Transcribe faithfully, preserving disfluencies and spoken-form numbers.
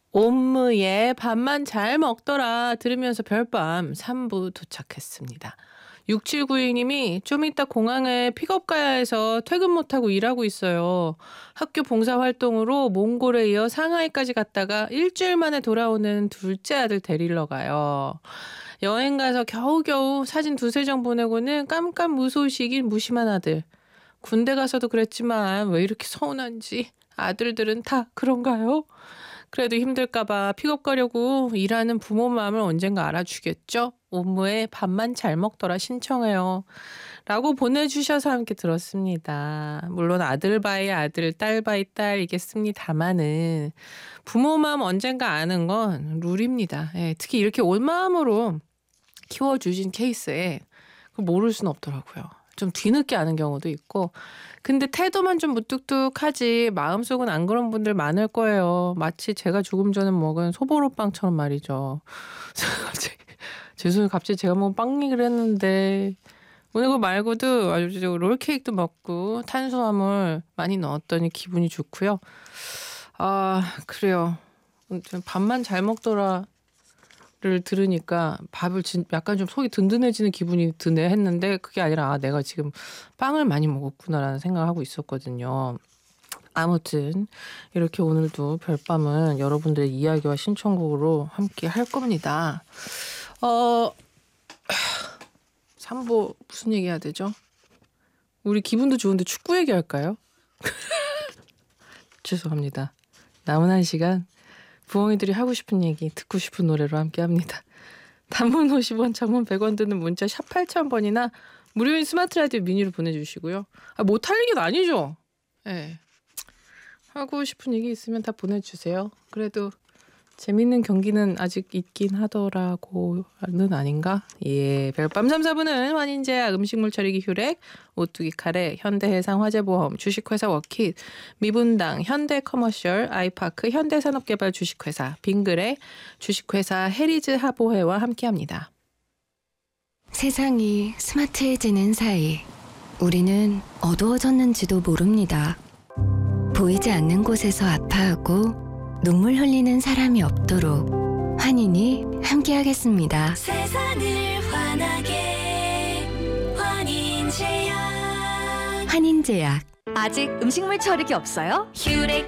옴무의 밥만 잘 먹더라 들으면서 별밤 삼 부 도착했습니다. 육칠구이 님이 좀 이따 공항에 픽업 가야 해서 퇴근 못하고 일하고 있어요. 학교 봉사활동으로 몽골에 이어 상하이까지 갔다가 일주일 만에 돌아오는 둘째 아들 데리러 가요. 여행 가서 겨우겨우 사진 두세 장 보내고는 깜깜 무소식인 무심한 아들. 군대 가서도 그랬지만 왜 이렇게 서운한지 아들들은 다 그런가요? 그래도 힘들까봐 픽업 가려고 일하는 부모 마음을 언젠가 알아주겠죠? 옴무의 밥만 잘 먹더라 신청해요. 라고 보내주셔서 함께 들었습니다. 물론 아들 바이 아들, 딸 바이 딸이겠습니다마는 부모 마음 언젠가 아는 건 룰입니다. 예, 특히 이렇게 온 마음으로 키워주신 케이스에 모를 수는 없더라고요. 좀 뒤늦게 아는 경우도 있고 근데 태도만 좀 무뚝뚝하지 마음속은 안 그런 분들 많을 거예요. 마치 제가 조금 전에 먹은 소보로빵처럼 말이죠. 죄송해요. 갑자기 제가 먹은 빵 얘기를 했는데 오늘 그거 말고도 아주 롤케이크도 먹고 탄수화물 많이 넣었더니 기분이 좋고요. 아 그래요. 밥만 잘 먹더라 를 들으니까 밥을 진, 약간 좀 속이 든든해지는 기분이 드네 했는데 그게 아니라 아, 내가 지금 빵을 많이 먹었구나라는 생각을 하고 있었거든요. 아무튼 이렇게 오늘도 별밤은 여러분들의 이야기와 신청곡으로 함께 할 겁니다. 어, 삼 부 무슨 얘기 해야 되죠? 우리 기분도 좋은데 축구 얘기할까요? 죄송합니다. 남은 한 시간 부엉이들이 하고 싶은 얘기 듣고 싶은 노래로 함께합니다. 단문 오십 원 장문 백 원 드는 문자 샵 팔천 번이나 무료인 스마트 라디오 미니로 보내주시고요. 아, 못할 얘기는 아니죠. 네. 하고 싶은 얘기 있으면 다 보내주세요. 그래도 재밌는 경기는 아직 있긴 하더라고는 아닌가? 예, 별밤 삼, 사 부는 환인제약, 음식물 처리기 효렉, 오뚜기 카레, 현대해상 화재보험, 주식회사 워킷, 미분당, 현대커머셜, 아이파크, 현대산업개발 주식회사, 빙그레, 주식회사 해리즈 하보회와 함께합니다. 세상이 스마트해지는 사이 우리는 어두워졌는지도 모릅니다. 보이지 않는 곳에서 아파하고 눈물 흘리는 사람이 없도록 환인이 함께하겠습니다. 세상을 환하게 환인제약. 환인제약. 아직 음식물 처리기 없어요? 휴렉